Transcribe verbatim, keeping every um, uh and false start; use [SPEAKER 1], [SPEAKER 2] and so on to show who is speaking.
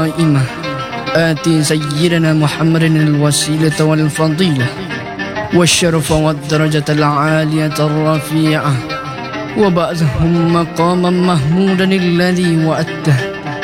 [SPEAKER 1] القائمة آتي سيدنا محمد الوسيلة والفضيلة والشرف والدرجة العالية الرفيعة وبعثهم مقاما محمودا الذي وعدته